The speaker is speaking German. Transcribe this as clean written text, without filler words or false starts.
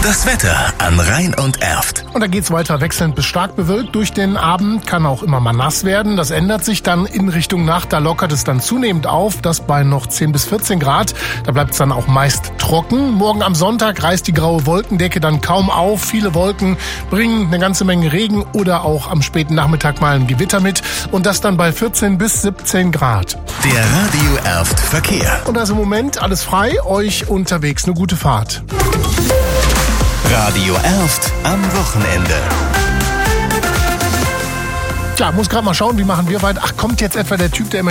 Das Wetter an Rhein und Erft. Und da geht's weiter wechselnd bis stark bewölkt. Durch den Abend kann auch immer mal nass werden. Das ändert sich dann in Richtung Nacht. Da lockert es dann zunehmend auf. Das bei noch 10 bis 14 Grad. Da bleibt es dann auch meist trocken. Morgen am Sonntag reißt die graue Wolkendecke dann kaum auf. Viele Wolken bringen eine ganze Menge Regen oder auch am späten Nachmittag mal ein Gewitter mit. Und das dann bei 14 bis 17 Grad. Der Radio Erft Verkehr. Und also im Moment alles frei. Euch unterwegs eine gute Fahrt. Radio Erft am Wochenende. Tja, muss gerade mal schauen, wie machen wir weiter. Ach, kommt jetzt etwa der Typ, der immer